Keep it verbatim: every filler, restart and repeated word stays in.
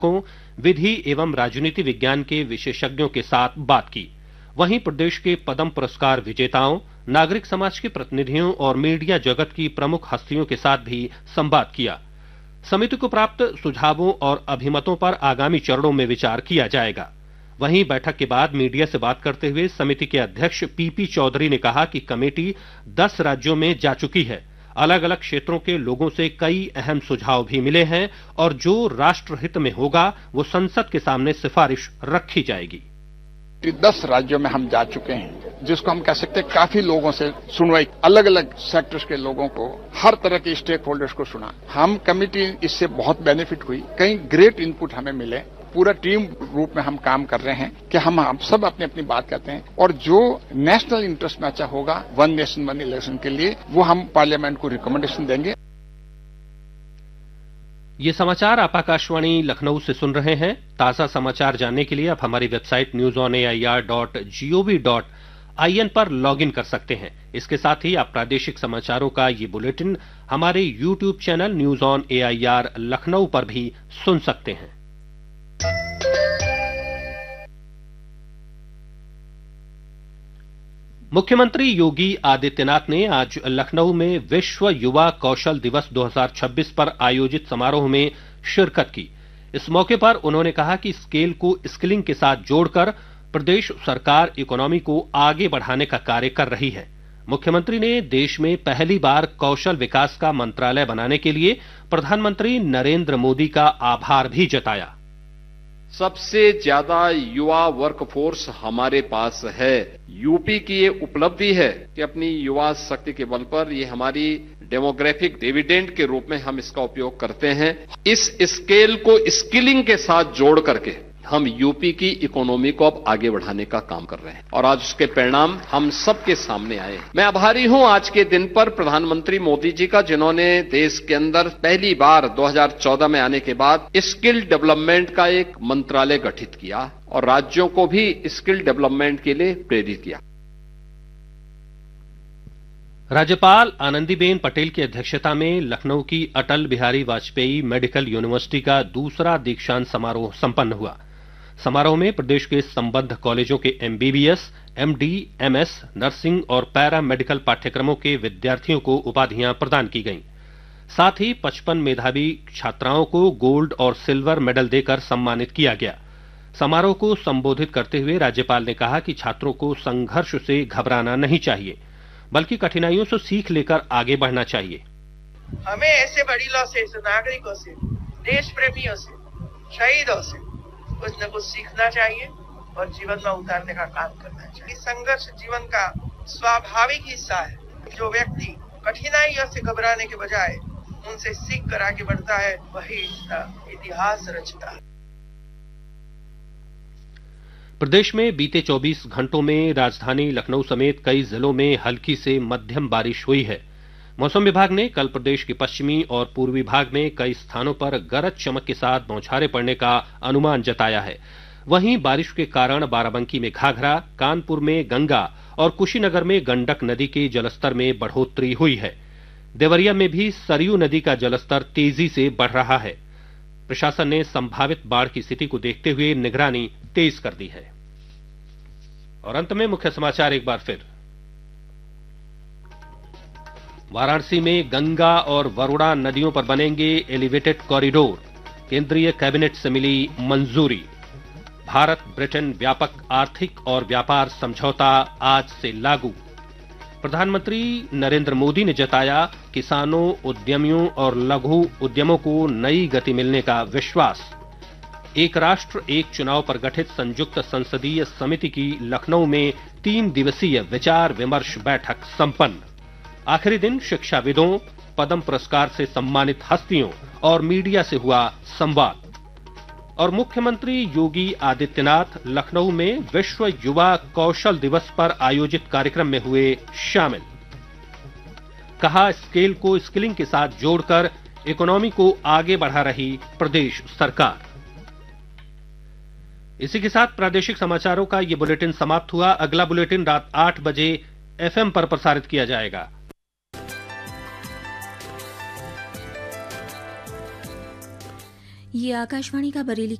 को विधि एवं राजनीति विज्ञान के विशेषज्ञों के साथ बात की। वहीं प्रदेश के पद्म पुरस्कार विजेताओं, नागरिक समाज के प्रतिनिधियों और मीडिया जगत की प्रमुख हस्तियों के साथ भी संवाद किया। समिति को प्राप्त सुझावों और अभिमतों पर आगामी चरणों में विचार किया जाएगा। वहीं बैठक के बाद मीडिया से बात करते हुए समिति के अध्यक्ष पीपी चौधरी ने कहा कि कमेटी दस राज्यों में जा चुकी है। अलग अलग क्षेत्रों के लोगों से कई अहम सुझाव भी मिले हैं और जो राष्ट्रहित में होगा वो संसद के सामने सिफारिश रखी जाएगी। दस राज्यों में हम जा चुके हैं, जिसको हम कह सकते हैं काफी लोगों से सुनवाई, अलग अलग सेक्टर्स के लोगों को, हर तरह के स्टेक होल्डर्स को सुना। हम कमेटी इससे बहुत बेनिफिट हुई, कई ग्रेट इनपुट हमें मिले। पूरा टीम रूप में हम काम कर रहे हैं कि हम हम सब अपनी अपनी बात कहते हैं और जो नेशनल इंटरेस्ट में अच्छा होगा वन नेशन वन इलेक्शन के लिए वो हम पार्लियामेंट को रिकमेंडेशन देंगे। ये समाचार आप आकाशवाणी लखनऊ से सुन रहे हैं। ताजा समाचार जानने के लिए आप हमारी website news on A I R dot G O V dot I N पर लॉग इन कर सकते हैं। इसके साथ ही आप प्रादेशिक समाचारों का ये बुलेटिन हमारे YouTube channel news on A I R Lucknow पर भी सुन सकते हैं। मुख्यमंत्री योगी आदित्यनाथ ने आज लखनऊ में विश्व युवा कौशल दिवस दो हज़ार छब्बीस पर आयोजित समारोह में शिरकत की। इस मौके पर उन्होंने कहा कि स्केल को स्किलिंग के साथ जोड़कर प्रदेश सरकार इकोनॉमी को आगे बढ़ाने का कार्य कर रही है। मुख्यमंत्री ने देश में पहली बार कौशल विकास का मंत्रालय बनाने के लिए प्रधानमंत्री नरेंद्र मोदी का आभार भी जताया। सबसे ज्यादा युवा वर्कफोर्स हमारे पास है। यूपी की ये उपलब्धि है कि अपनी युवा शक्ति के बल पर ये हमारी डेमोग्राफिक डिविडेंड के रूप में हम इसका उपयोग करते हैं। इस स्केल को स्किलिंग के साथ जोड़ करके हम यूपी की इकोनॉमी को अब आगे बढ़ाने का काम कर रहे हैं और आज उसके परिणाम हम सबके सामने आए। मैं आभारी हूं आज के दिन पर प्रधानमंत्री मोदी जी का, जिन्होंने देश के अंदर पहली बार दो हज़ार चौदह में आने के बाद स्किल डेवलपमेंट का एक मंत्रालय गठित किया और राज्यों को भी स्किल डेवलपमेंट के लिए प्रेरित किया। राज्यपाल आनंदीबेन पटेल की अध्यक्षता में लखनऊ की अटल बिहारी वाजपेयी मेडिकल यूनिवर्सिटी का दूसरा दीक्षांत समारोह संपन्न हुआ। समारोह में प्रदेश के संबद्ध कॉलेजों के M B B S, M D, M S, nursing और पैरा मेडिकल पाठ्यक्रमों के विद्यार्थियों को उपाधियां प्रदान की गईं। साथ ही पचपन मेधावी छात्राओं को गोल्ड और सिल्वर मेडल देकर सम्मानित किया गया। समारोह को संबोधित करते हुए राज्यपाल ने कहा कि छात्रों को संघर्ष से घबराना नहीं चाहिए, बल्कि कठिनाइयों से सीख लेकर आगे बढ़ना चाहिए। हमें ऐसे वडीलों से, नागरिकों से, देश प्रेमियों से, शहीदों से कुछ न कुछ सीखना चाहिए और जीवन में उतारने का काम करना चाहिए। संघर्ष जीवन का स्वाभाविक हिस्सा है। जो व्यक्ति कठिनाइयों से घबराने के बजाय उनसे सीख कर आगे बढ़ता है, वही इतिहास रचता है। प्रदेश में बीते चौबीस घंटों में राजधानी लखनऊ समेत कई जिलों में हल्की से मध्यम बारिश हुई है। मौसम विभाग ने कल प्रदेश के पश्चिमी और पूर्वी भाग में कई स्थानों पर गरज चमक के साथ बौछारें पड़ने का अनुमान जताया है। वहीं बारिश के कारण बाराबंकी में घाघरा, कानपुर में गंगा और कुशीनगर में गंडक नदी के जलस्तर में बढ़ोतरी हुई है। देवरिया में भी सरयू नदी का जलस्तर तेजी से बढ़ रहा है। प्रशासन ने संभावित बाढ़ की स्थिति को देखते हुए निगरानी तेज कर दी है। और अंत में मुख्य समाचार एक बार फिर। वाराणसी में गंगा और वरुणा नदियों पर बनेंगे एलिवेटेड कॉरिडोर, केंद्रीय कैबिनेट से मिली मंजूरी। भारत ब्रिटेन व्यापक आर्थिक और व्यापार समझौता आज से लागू। प्रधानमंत्री नरेंद्र मोदी ने जताया किसानों, उद्यमियों और लघु उद्यमों को नई गति मिलने का विश्वास। एक राष्ट्र एक चुनाव पर गठित संयुक्त संसदीय समिति की लखनऊ में तीन दिवसीय विचार विमर्श बैठक संपन्न। आखिरी दिन शिक्षाविदों, पद्म पुरस्कार से सम्मानित हस्तियों और मीडिया से हुआ संवाद। और मुख्यमंत्री योगी आदित्यनाथ लखनऊ में विश्व युवा कौशल दिवस पर आयोजित कार्यक्रम में हुए शामिल। कहा, स्केल को स्किलिंग के साथ जोड़कर इकोनॉमी को आगे बढ़ा रही प्रदेश सरकार। इसी के साथ प्रादेशिक समाचारों का ये बुलेटिन समाप्त हुआ। अगला बुलेटिन रात आठ बजे एफ एम पर प्रसारित किया जाएगा। ये आकाशवाणी का बरेली